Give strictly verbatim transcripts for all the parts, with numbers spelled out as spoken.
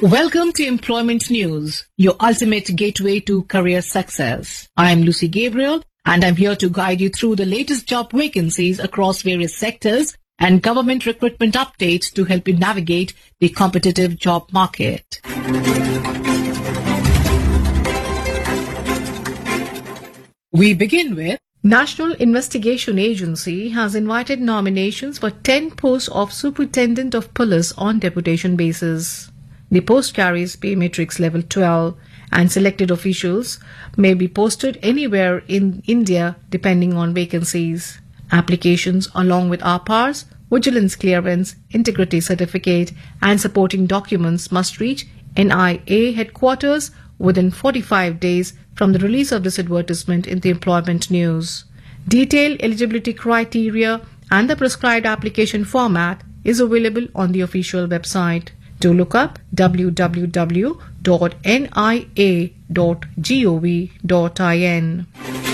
Welcome to Employment News, your ultimate gateway to career success. I am Lucy Gabriel, and I'm here to guide you through the latest job vacancies across various sectors and government recruitment updates to help you navigate the competitive job market. We begin with National Investigation Agency has invited nominations for ten posts of Superintendent of Police on deputation basis. The post carries pay matrix level twelve, and selected officials may be posted anywhere in India depending on vacancies. Applications along with R P A Rs, vigilance clearance, integrity certificate and supporting documents must reach N I A headquarters within forty-five days from the release of this advertisement in the Employment News. Detailed eligibility criteria and the prescribed application format is available on the official website. Do look up w w w dot n i a dot gov dot in.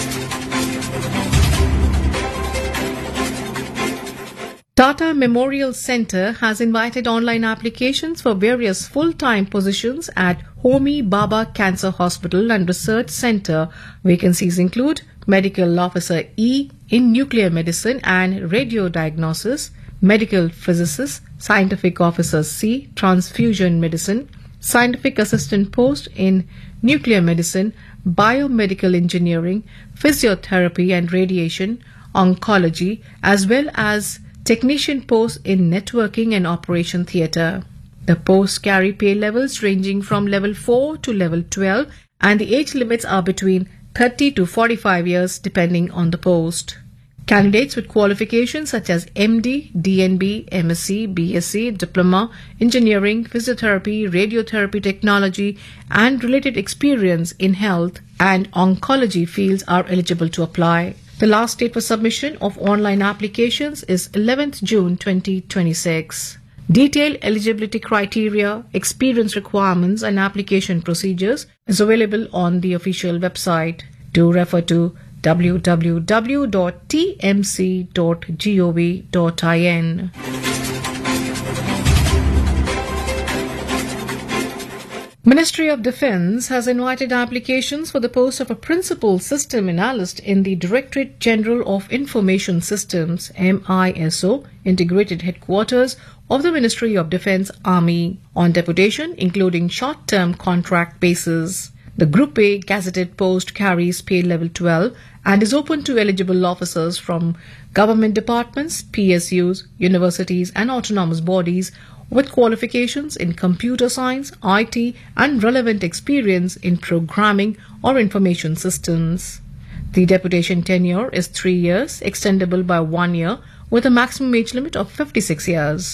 Tata Memorial Centre has invited online applications for various full-time positions at Homi Baba Cancer Hospital and Research Centre. Vacancies include Medical Officer E in Nuclear Medicine and Radiodiagnosis, Medical Physicist, Scientific Officer C, Transfusion Medicine, Scientific Assistant Post in Nuclear Medicine, Biomedical Engineering, Physiotherapy and Radiation, Oncology, as well as Technician Post in Networking and Operation Theatre. The posts carry pay levels ranging from level four to level twelve, and the age limits are between thirty to forty-five years depending on the post. Candidates with qualifications such as M D, D N B, M S c, B S c, Diploma, Engineering, Physiotherapy, Radiotherapy Technology and related experience in health and oncology fields are eligible to apply. The last date for submission of online applications is eleventh June twenty twenty-six. Detailed eligibility criteria, experience requirements and application procedures is available on the official website. Do refer to w w w dot t m c dot gov dot in. Ministry of Defence has invited applications for the post of a Principal System Analyst in the Directorate General of Information Systems M I S O Integrated Headquarters of the Ministry of Defence Army on deputation including short-term contract basis. The Group A gazetted post carries pay level twelve and is open to eligible officers from government departments, P S Us, universities and autonomous bodies with qualifications in computer science, I T and relevant experience in programming or information systems. The deputation tenure is three years, extendable by one year with a maximum age limit of fifty-six years.